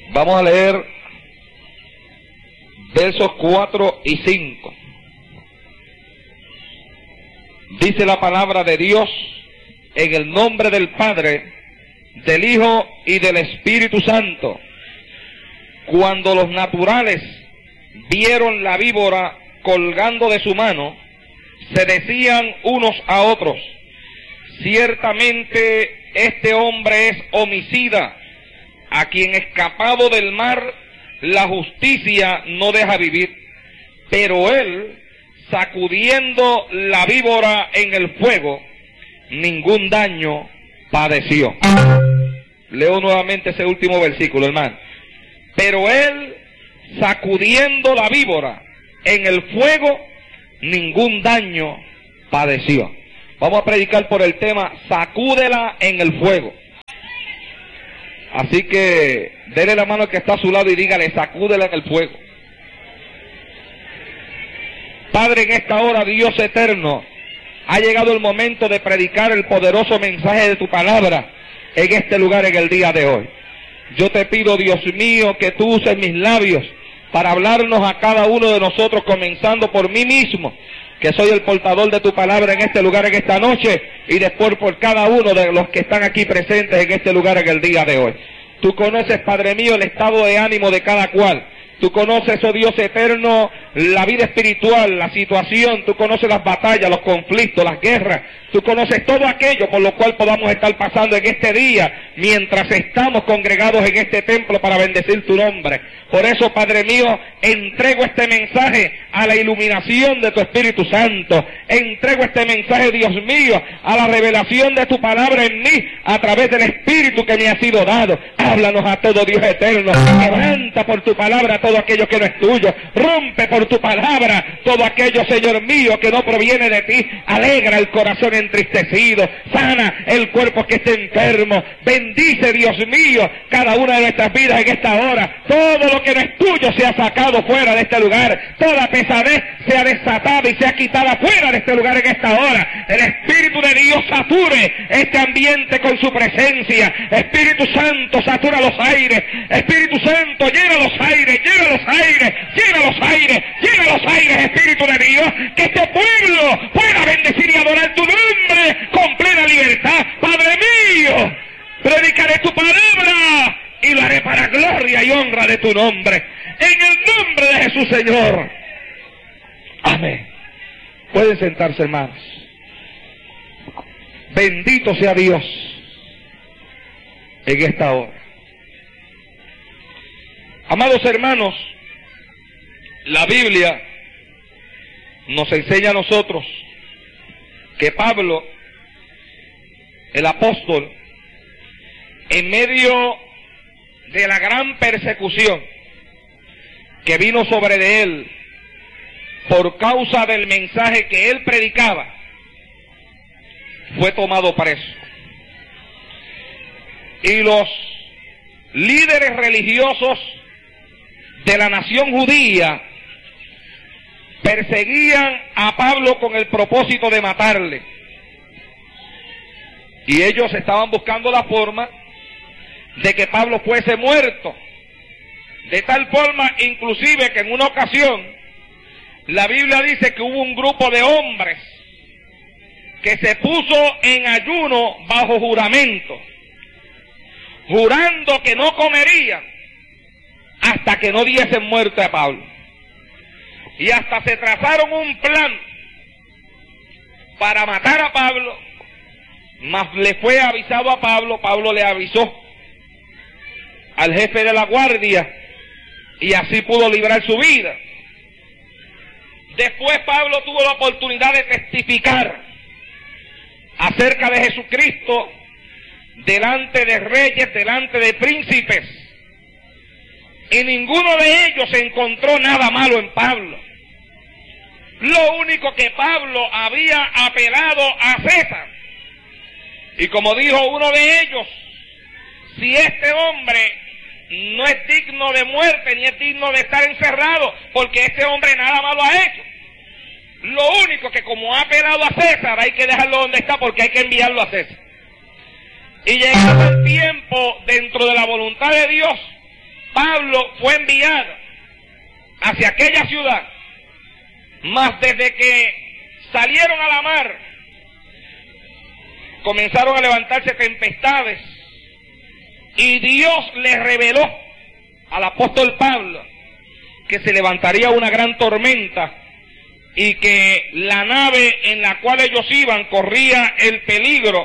Vamos a leer versos 4 y 5. Dice la palabra de Dios: en el nombre del Padre, del Hijo y del Espíritu Santo. Cuando los naturales vieron la víbora colgando de su mano, se decían unos a otros: ciertamente este hombre es homicida, a quien escapado del mar la justicia no deja vivir. Pero él, sacudiendo la víbora en el fuego, ningún daño padeció. Leo nuevamente ese último versículo, hermano. Pero él, sacudiendo la víbora en el fuego, ningún daño padeció. Vamos a predicar por el tema: sacúdela en el fuego. Así que dele la mano al que está a su lado y dígale: sacúdela en el fuego. Padre, en esta hora, Dios eterno, ha llegado el momento de predicar el poderoso mensaje de tu palabra en este lugar en el día de hoy. Yo te pido, Dios mío, que tú uses mis labios para hablarnos a cada uno de nosotros, comenzando por mí mismo, que soy el portador de tu palabra en este lugar en esta noche, y después por cada uno de los que están aquí presentes en este lugar en el día de hoy. Tú conoces, Padre mío, el estado de ánimo de cada cual. Tú conoces, oh Dios eterno, la vida espiritual, la situación. Tú conoces las batallas, los conflictos, las guerras. Tú conoces todo aquello por lo cual podamos estar pasando en este día, mientras estamos congregados en este templo para bendecir tu nombre. Por eso, Padre mío, entrego este mensaje a la iluminación de tu Espíritu Santo. Entrego este mensaje, Dios mío, a la revelación de tu palabra en mí, a través del Espíritu que me ha sido dado. Háblanos a todo, Dios eterno. Quebranta por tu palabra todo aquello que no es tuyo. Rompe por tu palabra todo aquello, Señor mío, que no proviene de ti. Alegra el corazón entristecido. Sana el cuerpo que esté enfermo. Bendice, Dios mío, cada una de nuestras vidas en esta hora. Todo lo que no es tuyo sea sacado fuera de este lugar. Toda pesadez sea desatada y sea quitada fuera de este lugar en esta hora. El Espíritu de Dios sature este ambiente con su presencia. Espíritu Santo, satura los aires. Espíritu Santo, llena los aires, llena los aires, llena los aires, llena los aires, Espíritu de Dios, que este pueblo pueda bendecir y adorar tu nombre con plena libertad. Padre mío, predicaré tu palabra y lo haré para gloria y honra de tu nombre. En el nombre de Jesús, Señor. Amén. Pueden sentarse, hermanos. Bendito sea Dios en esta hora. Amados hermanos, la Biblia nos enseña a nosotros que Pablo, el apóstol, en medio de la gran persecución que vino sobre de él por causa del mensaje que él predicaba, fue tomado preso. Y los líderes religiosos de la nación judía perseguían a Pablo con el propósito de matarle. Y ellos estaban buscando la forma de que Pablo fuese muerto. De tal forma, inclusive, que en una ocasión, la Biblia dice que hubo un grupo de hombres que se puso en ayuno bajo juramento, jurando que no comerían hasta que no diesen muerte a Pablo. Y hasta se trazaron un plan para matar a Pablo, mas le fue avisado a Pablo. Pablo le avisó al jefe de la guardia y así pudo librar su vida. Después Pablo tuvo la oportunidad de testificar acerca de Jesucristo delante de reyes, delante de príncipes, y ninguno de ellos encontró nada malo en Pablo. Lo único que Pablo había apelado a César, y como dijo uno de ellos, si este hombre no es digno de muerte, ni es digno de estar encerrado, porque este hombre nada malo ha hecho. Lo único que, como ha apelado a César, hay que dejarlo donde está, porque hay que enviarlo a César. Y llegado el tiempo, dentro de la voluntad de Dios, Pablo fue enviado hacia aquella ciudad, mas desde que salieron a la mar, comenzaron a levantarse tempestades, y Dios le reveló al apóstol Pablo que se levantaría una gran tormenta y que la nave en la cual ellos iban corría el peligro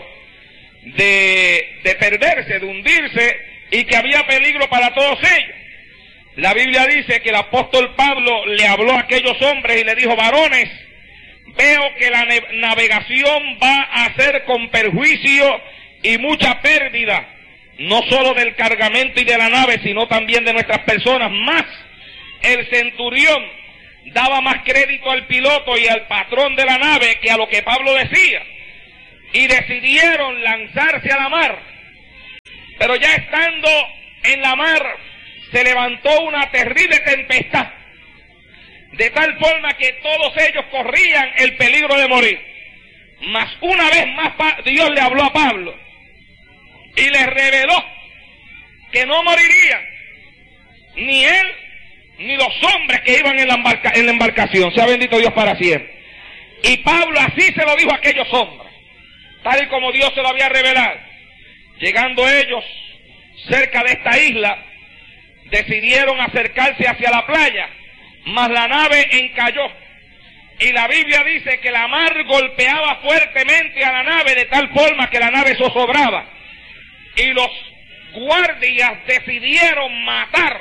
de perderse, de hundirse, y que había peligro para todos ellos. La Biblia dice que el apóstol Pablo le habló a aquellos hombres y le dijo: varones, veo que la navegación va a ser con perjuicio y mucha pérdida, no solo del cargamento y de la nave, sino también de nuestras personas. Más, el centurión daba más crédito al piloto y al patrón de la nave que a lo que Pablo decía, y decidieron lanzarse a la mar. Pero ya estando en la mar, se levantó una terrible tempestad, de tal forma que todos ellos corrían el peligro de morir. Mas una vez más Dios le habló a Pablo y le reveló que no morirían, ni él ni los hombres que iban en la embarcación. Sea bendito Dios para siempre. Y Pablo así se lo dijo a aquellos hombres, tal y como Dios se lo había revelado. Llegando ellos cerca de esta isla, decidieron acercarse hacia la playa, mas la nave encalló, y la Biblia dice que la mar golpeaba fuertemente a la nave de tal forma que la nave zozobraba, y los guardias decidieron matar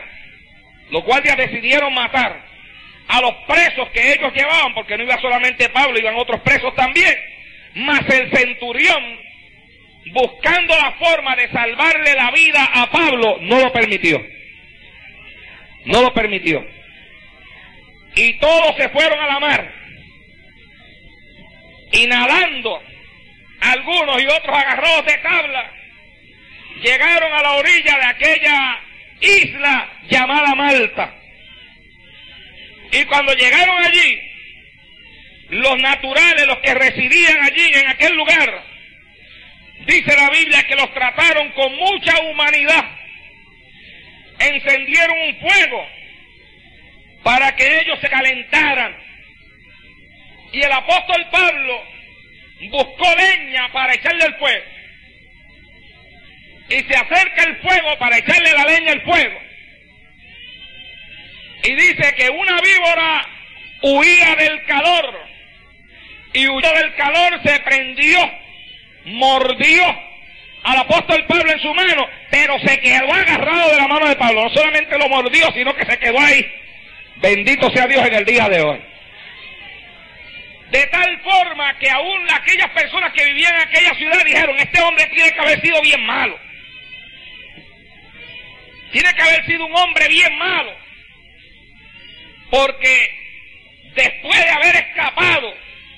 a los presos que ellos llevaban, porque no iba solamente Pablo, iban otros presos también. Mas el centurión, buscando la forma de salvarle la vida a Pablo, no lo permitió. Y todos se fueron a la mar, y nadando, algunos y otros agarrados de tabla, llegaron a la orilla de aquella isla llamada Malta. Y cuando llegaron allí, los naturales, los que residían allí en aquel lugar, dice la Biblia que los trataron con mucha humanidad. Encendieron un fuego para que ellos se calentaran, y el apóstol Pablo buscó leña para echarle el fuego, y se acerca el fuego para echarle la leña al fuego, y dice que una víbora huía del calor, y huyó del calor, se prendió, mordió al apóstol Pablo en su mano, pero se quedó agarrado de la mano de Pablo. No solamente lo mordió, sino que se quedó ahí. Bendito sea Dios en el día de hoy. De tal forma que aún aquellas personas que vivían en aquella ciudad dijeron: este hombre tiene que haber sido bien malo. Tiene que haber sido un hombre bien malo, porque después de haber escapado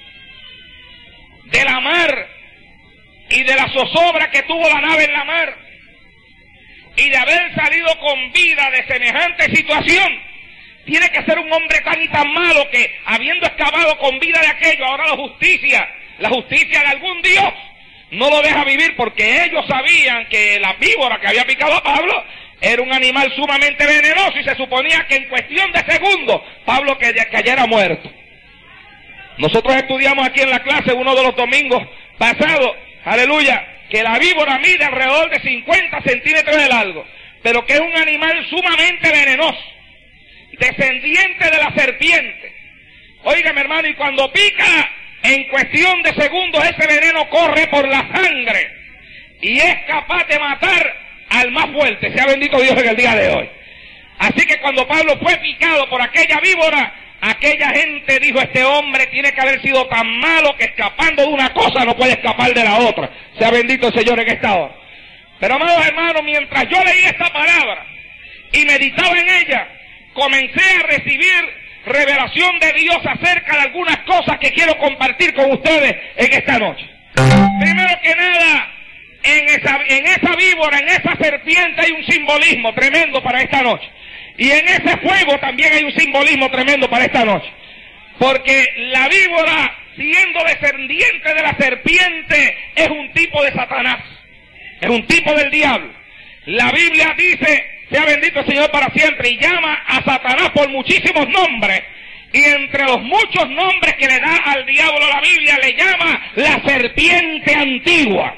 de la mar y de la zozobra que tuvo la nave en la mar, y de haber salido con vida de semejante situación, tiene que ser un hombre tan y tan malo que, habiendo escapado con vida de aquello, ahora la justicia de algún Dios no lo deja vivir, porque ellos sabían que la víbora que había picado a Pablo era un animal sumamente venenoso, y se suponía que en cuestión de segundos Pablo cayera muerto. Nosotros estudiamos aquí en la clase uno de los domingos pasados, aleluya, que la víbora mide alrededor de 50 centímetros de largo, pero que es un animal sumamente venenoso, descendiente de la serpiente. Óigame, hermano, y cuando pica, en cuestión de segundos ese veneno corre por la sangre y es capaz de matar al más fuerte. Sea bendito Dios en el día de hoy. Así que cuando Pablo fue picado por aquella víbora, aquella gente dijo: este hombre tiene que haber sido tan malo que escapando de una cosa no puede escapar de la otra. Sea bendito el Señor en esta hora. Pero, amados hermanos, mientras yo leía esta palabra y meditaba en ella, comencé a recibir revelación de Dios acerca de algunas cosas que quiero compartir con ustedes en esta noche. Primero que nada, en esa víbora, en esa serpiente hay un simbolismo tremendo para esta noche. Y en ese fuego también hay un simbolismo tremendo para esta noche. Porque la víbora, siendo descendiente de la serpiente, es un tipo de Satanás. Es un tipo del diablo. La Biblia dice sea bendito el Señor para siempre, y llama a Satanás por muchísimos nombres. Y entre los muchos nombres que le da al diablo la Biblia, le llama la serpiente antigua.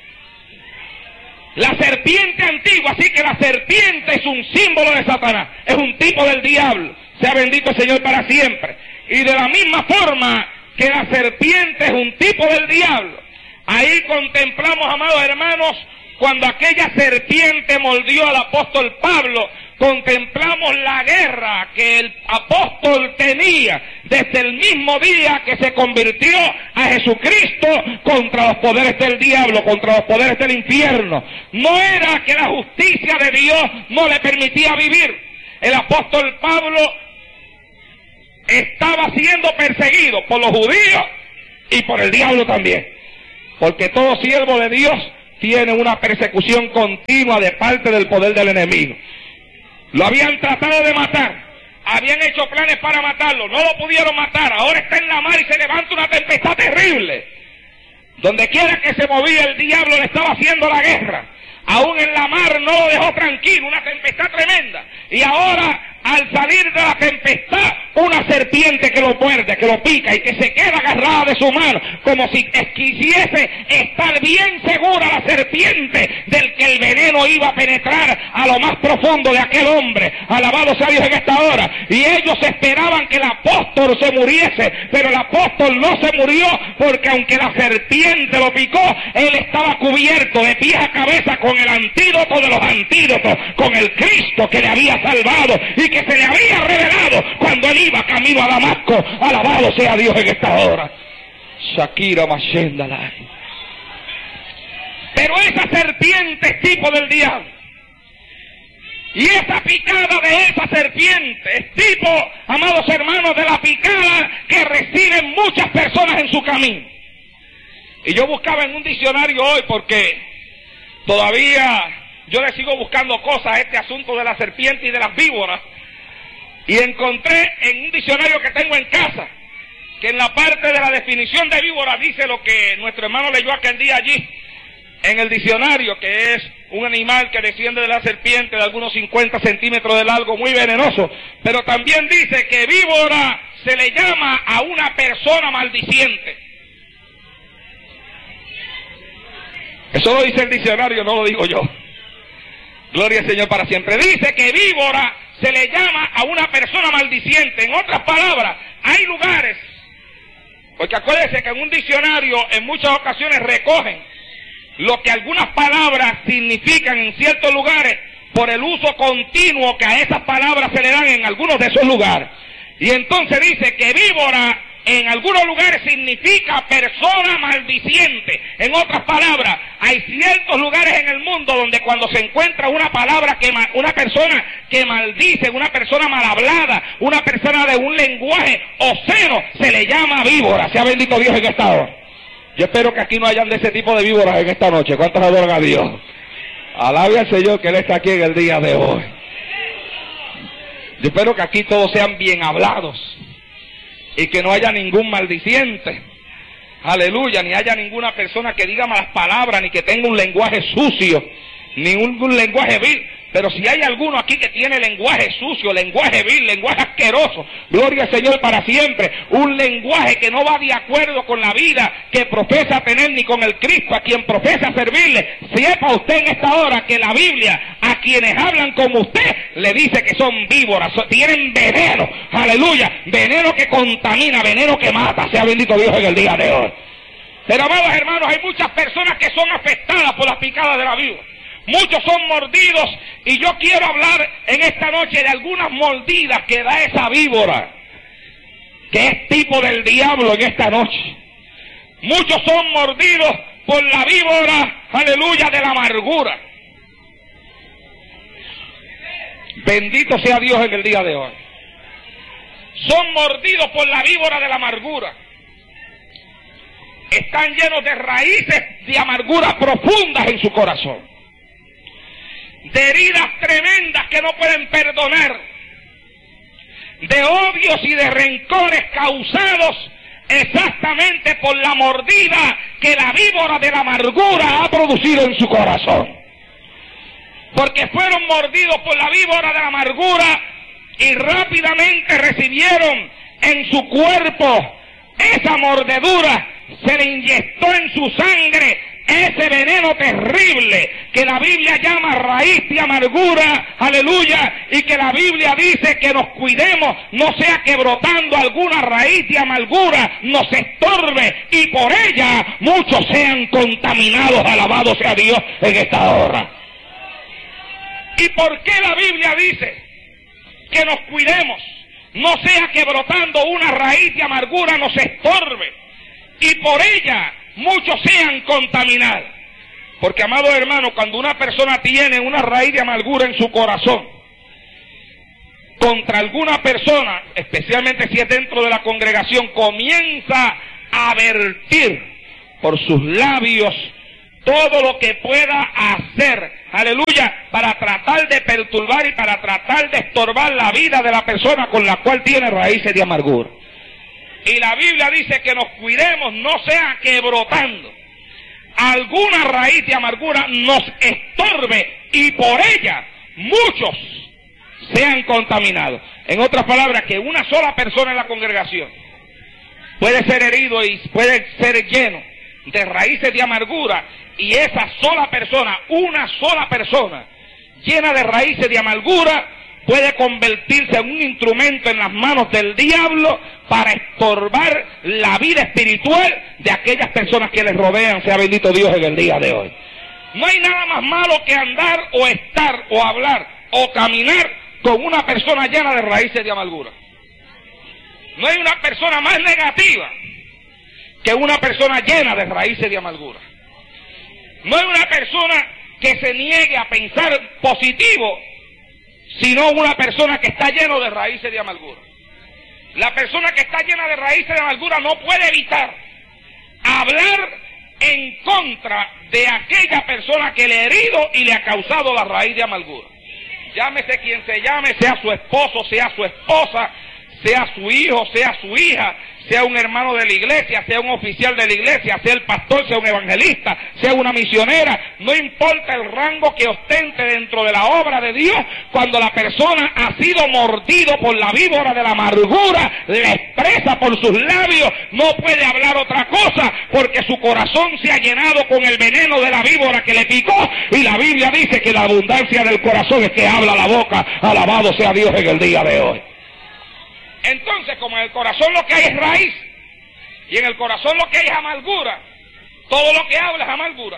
La serpiente antigua, así que la serpiente es un símbolo de Satanás, es un tipo del diablo. Sea bendito el Señor para siempre. Y de la misma forma que la serpiente es un tipo del diablo, ahí contemplamos, amados hermanos, cuando aquella serpiente mordió al apóstol Pablo, contemplamos la guerra que el apóstol tenía desde el mismo día que se convirtió a Jesucristo contra los poderes del diablo, contra los poderes del infierno. No era que la justicia de Dios no le permitía vivir. El apóstol Pablo estaba siendo perseguido por los judíos y por el diablo también, porque todo siervo de Dios tiene una persecución continua de parte del poder del enemigo. Lo habían tratado de matar, habían hecho planes para matarlo, no lo pudieron matar, ahora está en la mar y se levanta una tempestad terrible. Donde quiera que se movía el diablo le estaba haciendo la guerra. Aún en la mar no lo dejó tranquilo, una tempestad tremenda. Y ahora, al salir de la tempestad, una serpiente que lo muerde, que lo pica y que se queda agarrada de su mano, como si quisiese estar bien segura la serpiente del que el veneno iba a penetrar a lo más profundo de aquel hombre. Alabado sea Dios en esta hora. Y ellos esperaban que el apóstol se muriese, pero el apóstol no se murió, porque aunque la serpiente lo picó, él estaba cubierto de pies a cabeza con el antídoto de los antídotos, con el Cristo que le había salvado y que se le había revelado cuando él iba camino a Damasco. Alabado sea Dios en esta hora. Shakira Mashendala. Pero esa serpiente es tipo del diablo. Y esa picada de esa serpiente es tipo, amados hermanos, de la picada que reciben muchas personas en su camino. Y yo buscaba en un diccionario hoy, porque todavía yo le sigo buscando cosas a este asunto de la serpiente y de las víboras. Y encontré en un diccionario que tengo en casa, que en la parte de la definición de víbora dice lo que nuestro hermano leyó aquel día allí, en el diccionario, que es un animal que desciende de la serpiente de algunos 50 centímetros de largo, muy venenoso. Pero también dice que víbora se le llama a una persona maldiciente. Eso lo dice el diccionario, no lo digo yo. Gloria al Señor para siempre. Dice que víbora se le llama a una persona maldiciente. En otras palabras, hay lugares, porque acuérdense que en un diccionario en muchas ocasiones recogen lo que algunas palabras significan en ciertos lugares por el uso continuo que a esas palabras se le dan en algunos de esos lugares. Y entonces dice que víbora en algunos lugares significa persona maldiciente. En otras palabras, hay ciertos lugares en el mundo donde cuando se encuentra una palabra una persona que maldice, una persona mal hablada, una persona de un lenguaje obsceno, se le llama víbora. Sea bendito Dios en esta hora. Yo espero que aquí no hayan de ese tipo de víboras en esta noche. ¿Cuántos adoran a Dios? Alabe al Señor que Él está aquí en el día de hoy. Yo espero que aquí todos sean bien hablados y que no haya ningún maldiciente, aleluya, ni haya ninguna persona que diga malas palabras, ni que tenga un lenguaje sucio, ni un lenguaje vil. Pero si hay alguno aquí que tiene lenguaje sucio, lenguaje vil, lenguaje asqueroso, gloria al Señor para siempre, un lenguaje que no va de acuerdo con la vida que profesa tener ni con el Cristo a quien profesa servirle, sepa usted en esta hora que la Biblia a quienes hablan como usted le dice que son víboras, tienen veneno, aleluya, veneno que contamina, veneno que mata. Sea bendito Dios en el día de hoy. Pero amados hermanos, hay muchas personas que son afectadas por las picadas de la víbora. Muchos son mordidos, y yo quiero hablar en esta noche de algunas mordidas que da esa víbora, que es tipo del diablo en esta noche. Muchos son mordidos por la víbora, aleluya, de la amargura. Bendito sea Dios en el día de hoy. Son mordidos por la víbora de la amargura. Están llenos de raíces de amargura profundas en su corazón, de heridas tremendas que no pueden perdonar, de odios y de rencores causados exactamente por la mordida que la víbora de la amargura ha producido en su corazón. porque fueron mordidos por la víbora de la amargura y rápidamente recibieron en su cuerpo esa mordedura, se le inyectó en su sangre ese veneno terrible que la Biblia llama raíz de amargura, aleluya, y que la Biblia dice que nos cuidemos, no sea que brotando alguna raíz de amargura nos estorbe y por ella muchos sean contaminados, alabado sea Dios en esta hora. ¿Y por qué la Biblia dice que nos cuidemos? No sea que brotando una raíz de amargura nos estorbe y por ella muchos sean contaminados. Porque, amados hermanos, cuando una persona tiene una raíz de amargura en su corazón contra alguna persona, especialmente si es dentro de la congregación, comienza a vertir por sus labios todo lo que pueda hacer, aleluya, para tratar de perturbar y para tratar de estorbar la vida de la persona con la cual tiene raíces de amargura. Y la Biblia dice que nos cuidemos, no sea que brotando alguna raíz de amargura nos estorbe y por ella muchos sean contaminados. En otras palabras, que una sola persona en la congregación puede ser herido y puede ser lleno de raíces de amargura, y esa sola persona, una sola persona llena de raíces de amargura, puede convertirse en un instrumento en las manos del diablo para estorbar la vida espiritual de aquellas personas que les rodean, sea bendito Dios en el día de hoy. No hay nada más malo que andar o estar o hablar o caminar con una persona llena de raíces de amargura. No hay una persona más negativa que una persona llena de raíces de amargura. No hay una persona que se niegue a pensar positivo, sino una persona que está llena de raíces de amargura. La persona que está llena de raíces de amargura no puede evitar hablar en contra de aquella persona que le ha herido y le ha causado la raíz de amargura. Llámese quien se llame, sea su esposo, sea su esposa, sea su hijo, sea su hija, sea un hermano de la iglesia, sea un oficial de la iglesia, sea el pastor, sea un evangelista, sea una misionera, no importa el rango que ostente dentro de la obra de Dios, cuando la persona ha sido mordido por la víbora de la amargura, le expresa por sus labios, no puede hablar otra cosa, porque su corazón se ha llenado con el veneno de la víbora que le picó, y la Biblia dice que la abundancia del corazón es que habla la boca, alabado sea Dios en el día de hoy. Entonces, como en el corazón lo que hay es raíz, y en el corazón lo que hay es amargura, todo lo que habla es amargura.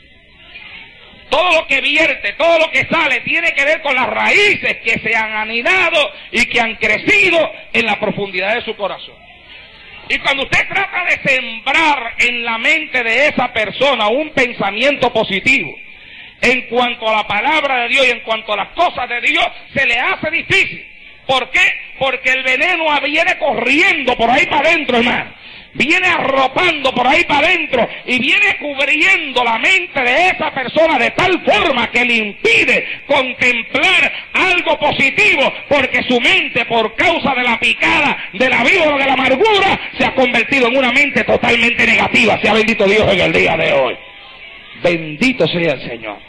Todo lo que vierte, todo lo que sale, tiene que ver con las raíces que se han anidado y que han crecido en la profundidad de su corazón. Y cuando usted trata de sembrar en la mente de esa persona un pensamiento positivo, en cuanto a la palabra de Dios y en cuanto a las cosas de Dios, se le hace difícil. ¿Por qué? Porque el veneno viene corriendo por ahí para adentro, hermano. Viene arropando por ahí para adentro y viene cubriendo la mente de esa persona de tal forma que le impide contemplar algo positivo, porque su mente, por causa de la picada de la víbora de la amargura, se ha convertido en una mente totalmente negativa. Sea bendito Dios en el día de hoy. Bendito sea el Señor.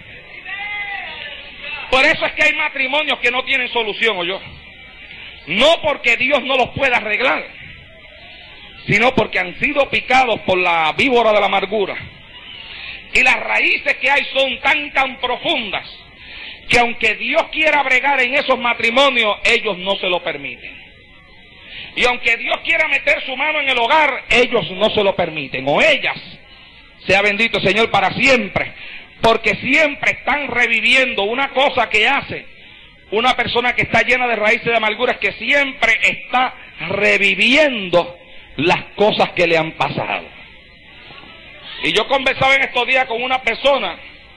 Por eso es que hay matrimonios que no tienen solución, ¿oyó? No porque Dios no los pueda arreglar, sino porque han sido picados por la víbora de la amargura. Y las raíces que hay son tan profundas, que aunque Dios quiera bregar en esos matrimonios, ellos no se lo permiten. Y aunque Dios quiera meter su mano en el hogar, ellos no se lo permiten, o ellas, sea bendito Señor para siempre, porque siempre están reviviendo una cosa que hace una persona que está llena de raíces de amargura, es que siempre está reviviendo las cosas que le han pasado. Y yo conversaba en estos días con una persona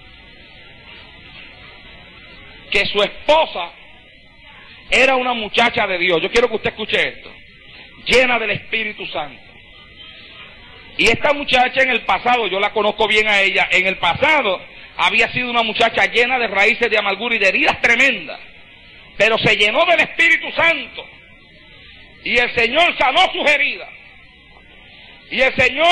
que su esposa era una muchacha de Dios. Yo quiero que usted escuche esto. Llena del Espíritu Santo. Y esta muchacha en el pasado, yo la conozco bien a ella, en el pasado había sido una muchacha llena de raíces de amargura y de heridas tremendas. Pero se llenó del Espíritu Santo y el Señor sanó sus heridas y el Señor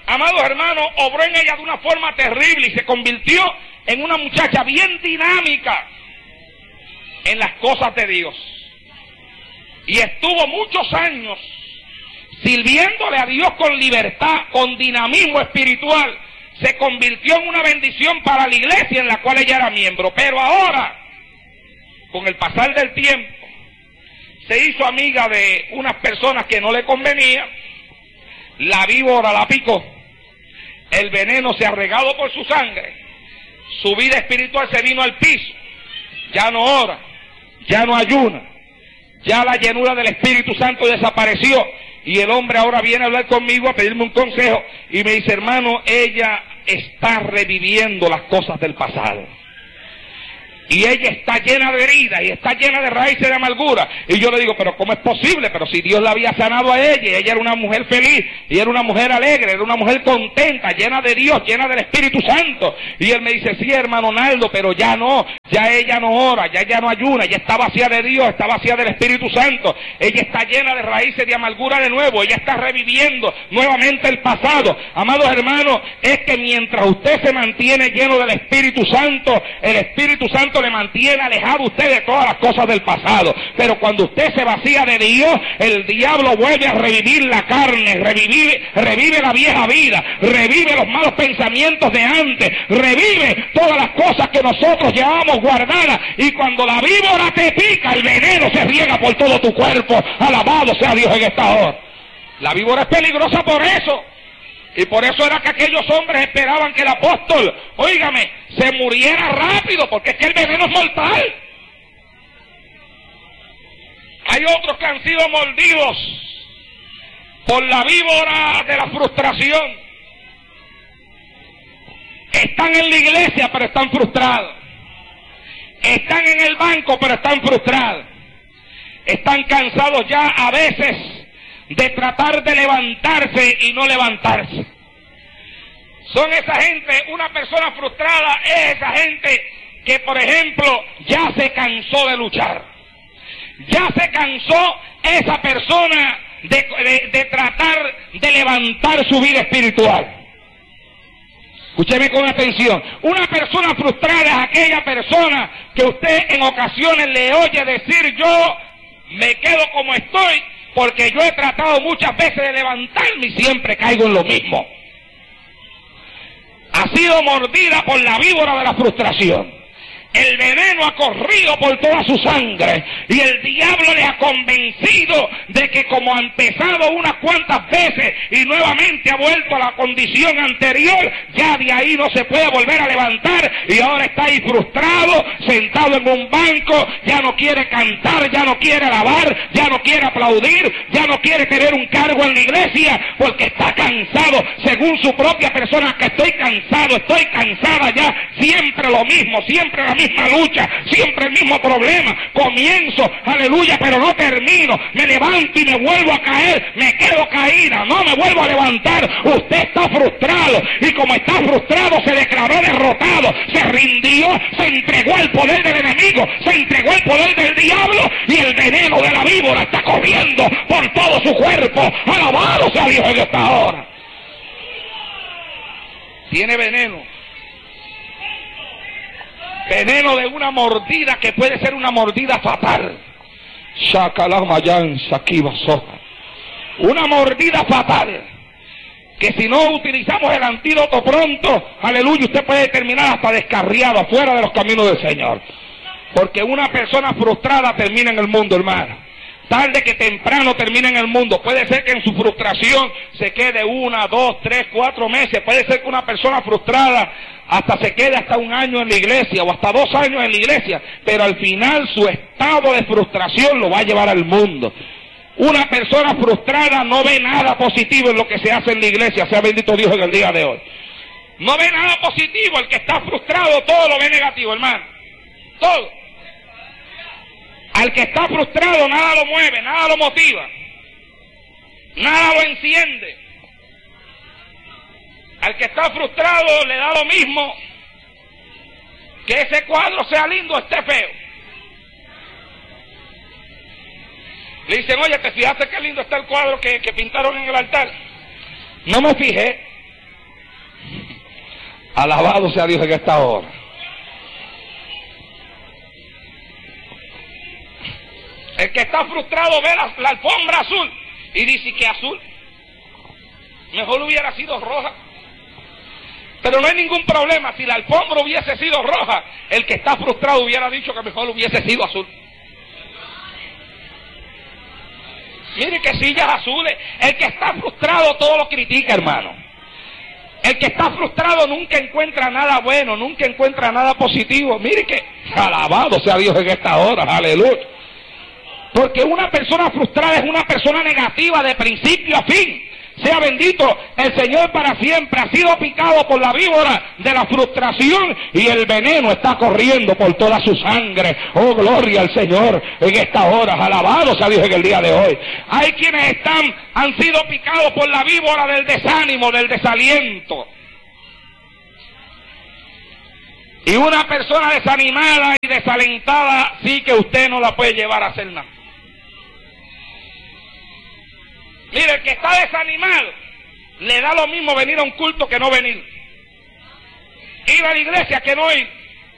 amados hermanos, obró en ella de una forma terrible y se convirtió en una muchacha bien dinámica en las cosas de Dios. Y estuvo muchos años sirviéndole a Dios con libertad, con dinamismo espiritual. Se convirtió en una bendición para la iglesia en la cual ella era miembro. Pero ahora, con el pasar del tiempo, se hizo amiga de unas personas que no le convenía. La víbora la picó. El veneno se ha regado por su sangre. Su vida espiritual se vino al piso. Ya no ora, ya no ayuna. Ya la llenura del Espíritu Santo desapareció. Y el hombre ahora viene a hablar conmigo, a pedirme un consejo. Y me dice, hermano, ella está reviviendo las cosas del pasado. Y ella está llena de heridas y está llena de raíces de amargura. Y yo le digo, pero ¿cómo es posible? Pero si Dios la había sanado a ella, y ella era una mujer feliz, y era una mujer alegre, era una mujer contenta, llena de Dios, llena del Espíritu Santo. Y él me dice, sí, hermano Naldo, pero ya no, ya ella no ora, ya ella no ayuna, ya está vacía de Dios, está vacía del Espíritu Santo. Ella está llena de raíces de amargura de nuevo, ella está reviviendo nuevamente el pasado. Amados hermanos, es que mientras usted se mantiene lleno del Espíritu Santo, el Espíritu Santo le mantiene alejado a usted de todas las cosas del pasado. Pero cuando usted se vacía de Dios, el diablo vuelve a revivir la carne, revive la vieja vida, revive los malos pensamientos de antes, revive todas las cosas que nosotros llevamos guardadas. Y cuando la víbora te pica, el veneno se riega por todo tu cuerpo. Alabado sea Dios en esta hora. La víbora es peligrosa por eso. Y por eso era que aquellos hombres esperaban que el apóstol, óigame, se muriera rápido, porque es que el veneno es mortal. Hay otros que han sido mordidos por la víbora de la frustración. Están en la iglesia, pero están frustrados. Están en el banco, pero están frustrados. Están cansados ya a veces de tratar de levantarse y no levantarse. Son esa gente, una persona frustrada es esa gente que, por ejemplo, ya se cansó de luchar. Ya se cansó esa persona de tratar de levantar su vida espiritual. Escúcheme con atención. Una persona frustrada es aquella persona que usted en ocasiones le oye decir, yo me quedo como estoy, porque yo he tratado muchas veces de levantarme y siempre caigo en lo mismo. Ha sido mordida por la víbora de la frustración. El veneno ha corrido por toda su sangre y el diablo le ha convencido de que como ha empezado unas cuantas veces y nuevamente ha vuelto a la condición anterior, ya de ahí no se puede volver a levantar y ahora está ahí frustrado, sentado en un banco, ya no quiere cantar, ya no quiere alabar, ya no quiere aplaudir, ya no quiere tener un cargo en la iglesia porque está cansado, según su propia persona, que estoy cansado, estoy cansada ya, siempre lo mismo, siempre la misma lucha, siempre el mismo problema, comienzo, aleluya, pero no termino, me levanto y me vuelvo a caer, me quedo caída, no me vuelvo a levantar. Usted está frustrado y como está frustrado se declaró derrotado, se rindió, se entregó al poder del enemigo, se entregó al poder del diablo y el veneno de la víbora está corriendo por todo su cuerpo. Alabado sea Dios en esta hora. Tiene veneno. Veneno de una mordida que puede ser una mordida fatal. Una mordida fatal. Que si no utilizamos el antídoto pronto, aleluya, usted puede terminar hasta descarriado, afuera de los caminos del Señor. Porque una persona frustrada termina en el mundo, hermano. Tarde que temprano termina en el mundo. Puede ser que en su frustración se quede 1, 2, 3, 4 meses. Puede ser que una persona frustrada hasta se quede hasta 1 año en la iglesia o hasta 2 años en la iglesia. Pero al final su estado de frustración lo va a llevar al mundo. Una persona frustrada no ve nada positivo en lo que se hace en la iglesia. Sea bendito Dios en el día de hoy. No ve nada positivo. El que está frustrado todo lo ve negativo, hermano. Todo. Al que está frustrado nada lo mueve, nada lo motiva, nada lo enciende. Al que está frustrado le da lo mismo que ese cuadro sea lindo o esté feo. Le dicen, oye, ¿te fijaste qué lindo está el cuadro que pintaron en el altar? No me fijé. Alabado sea Dios en esta hora. El que está frustrado ve la alfombra azul y dice que azul. Mejor hubiera sido roja. Pero no hay ningún problema. Si la alfombra hubiese sido roja, el que está frustrado hubiera dicho que mejor hubiese sido azul. Mire que sillas azules. El que está frustrado todo lo critica, hermano. El que está frustrado nunca encuentra nada bueno, nunca encuentra nada positivo. Mire que, alabado sea Dios en esta hora, aleluya. Porque una persona frustrada es una persona negativa de principio a fin. Sea bendito el Señor para siempre. Ha sido picado por la víbora de la frustración y el veneno está corriendo por toda su sangre. Oh, gloria al Señor en estas horas. Alabado sea Dios en el día de hoy. Hay quienes han sido picados por la víbora del desánimo, del desaliento. Y una persona desanimada y desalentada sí que usted no la puede llevar a hacer nada. Mire, el que está desanimado, le da lo mismo venir a un culto que no venir. Ir a la iglesia que no ir.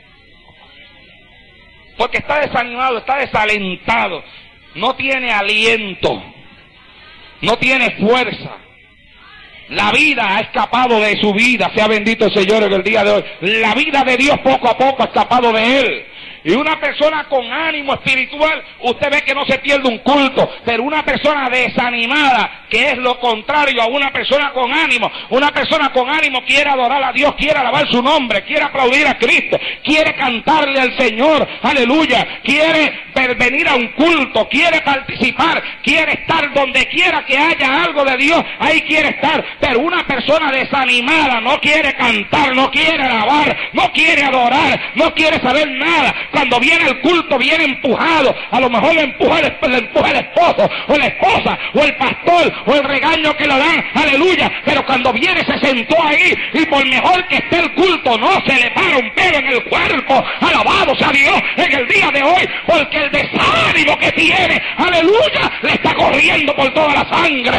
Porque está desanimado, está desalentado. No tiene aliento. No tiene fuerza. La vida ha escapado de su vida. Sea bendito el Señor en el día de hoy. La vida de Dios poco a poco ha escapado de él. Y una persona con ánimo espiritual, usted ve que no se pierde un culto, pero una persona desanimada, que es lo contrario a una persona con ánimo quiere adorar a Dios, quiere alabar su nombre, quiere aplaudir a Cristo, quiere cantarle al Señor, aleluya, quiere venir a un culto, quiere participar, quiere estar donde quiera que haya algo de Dios, ahí quiere estar, pero una persona desanimada no quiere cantar, no quiere alabar, no quiere adorar, no quiere saber nada. Cuando viene el culto, viene empujado. A lo mejor le empuja el esposo, o la esposa, o el pastor, o el regaño que le dan, aleluya. Pero cuando viene se sentó ahí, y por mejor que esté el culto, no se le para un pelo en el cuerpo. Alabado sea Dios en el día de hoy, porque el desánimo que tiene, aleluya, le está corriendo por toda la sangre.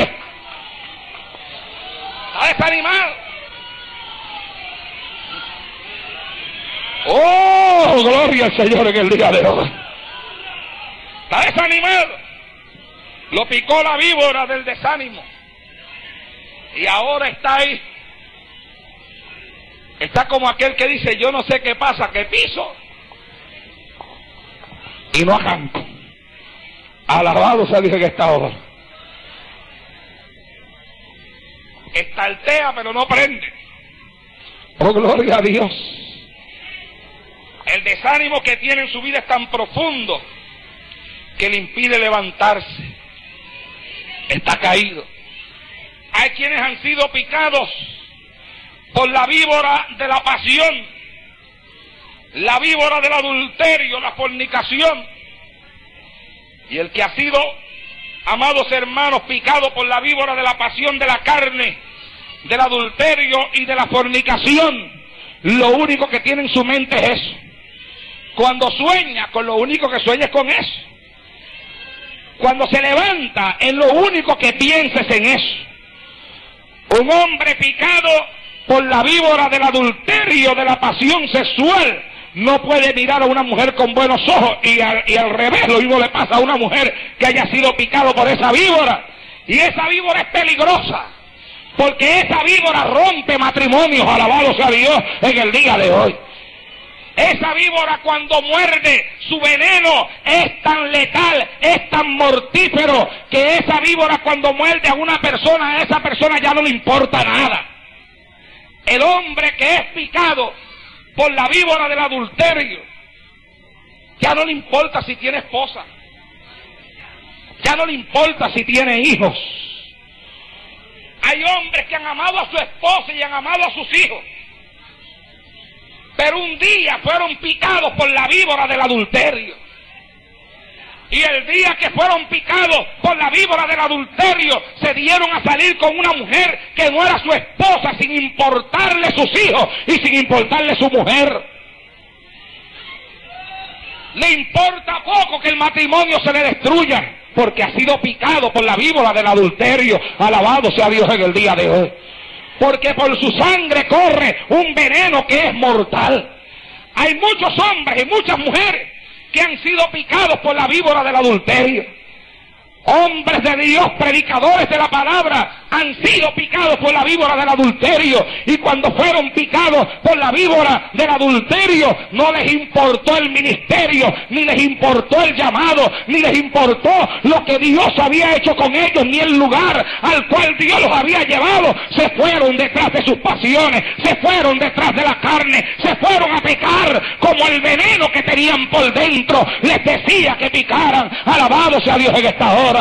Está desanimado. Oh, gloria al Señor en el día de hoy. Está desanimado. Lo picó la víbora del desánimo. Y ahora está ahí. Está como aquel que dice, yo no sé qué pasa, que piso y no arranco. Alabado sea Dios en esta hora. Estartea pero no prende. Oh, gloria a Dios. El desánimo que tiene en su vida es tan profundo que le impide levantarse. Está caído. Hay quienes han sido picados por la víbora de la pasión, la víbora del adulterio, la fornicación. Y el que ha sido, amados hermanos, picado por la víbora de la pasión de la carne, del adulterio y de la fornicación, lo único que tiene en su mente es eso. Cuando sueña, con lo único que sueña es con eso. Cuando se levanta, en lo único que piensa es en eso. Un hombre picado por la víbora del adulterio, de la pasión sexual, no puede mirar a una mujer con buenos ojos, y al revés, lo mismo le pasa a una mujer que haya sido picado por esa víbora. Y esa víbora es peligrosa, porque esa víbora rompe matrimonios, alabado sea Dios en el día de hoy. Esa víbora cuando muerde, su veneno es tan letal, es tan mortífero, que esa víbora cuando muerde a una persona, a esa persona ya no le importa nada. El hombre que es picado por la víbora del adulterio, ya no le importa si tiene esposa, ya no le importa si tiene hijos. Hay hombres que han amado a su esposa y han amado a sus hijos, pero un día fueron picados por la víbora del adulterio. Y el día que fueron picados por la víbora del adulterio, se dieron a salir con una mujer que no era su esposa, sin importarle sus hijos y sin importarle su mujer. Le importa poco que el matrimonio se le destruya, porque ha sido picado por la víbora del adulterio. Alabado sea Dios en el día de hoy. porque por su sangre corre un veneno que es mortal. Hay muchos hombres y muchas mujeres que han sido picados por la víbora del adulterio. Hombres de Dios, predicadores de la palabra, han sido picados por la víbora del adulterio. Y cuando fueron picados por la víbora del adulterio, no les importó el ministerio, ni les importó el llamado, ni les importó lo que Dios había hecho con ellos, ni el lugar al cual Dios los había llevado. Se fueron detrás de sus pasiones, se fueron detrás de la carne, se fueron a pecar como el veneno que tenían por dentro les decía que picaran. Alabado sea Dios en esta hora.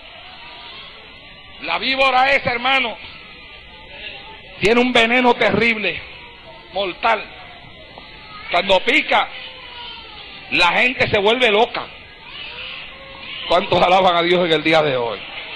La víbora esa, hermano, tiene un veneno terrible, mortal. Cuando pica, la gente se vuelve loca. ¿Cuántos alaban a Dios en el día de hoy?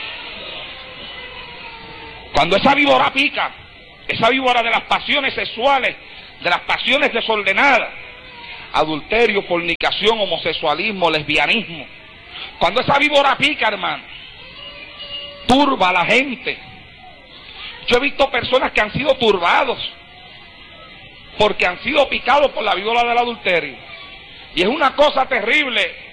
Cuando esa víbora pica, esa víbora de las pasiones sexuales, de las pasiones desordenadas, adulterio, fornicación, homosexualismo, lesbianismo, cuando esa víbora pica, hermano, turba a la gente. Yo he visto personas que han sido turbados porque han sido picados por la víbora del adulterio. Y es una cosa terrible